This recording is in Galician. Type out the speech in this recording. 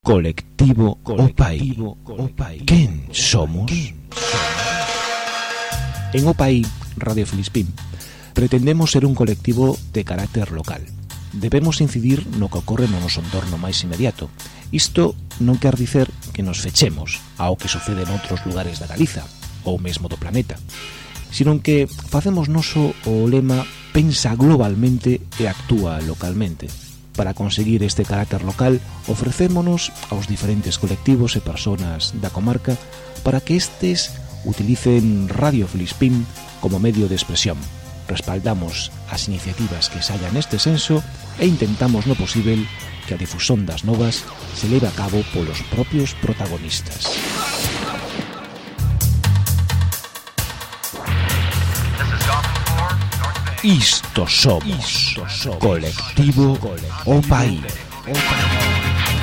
Colectivo Opai. ¿Quién somos? En Opai, Radio Filispín, pretendemos ser un colectivo de carácter local. Debemos incidir no que ocorre no noso entorno máis inmediato. Isto non quer dicer que nos fechemos ao que sucede en outros lugares da Galiza ou mesmo do planeta, sino que facemos noso o lema pensa globalmente e actúa localmente. Para conseguir este carácter local, ofrecémonos aos diferentes colectivos e persoas da comarca para que estes utilicen Radio Filispín como medio de expresión. Respaldamos as iniciativas que saian neste senso e intentamos no posible que a difusión das novas se leve a cabo polos propios protagonistas. Isto somos Colectivo Opai.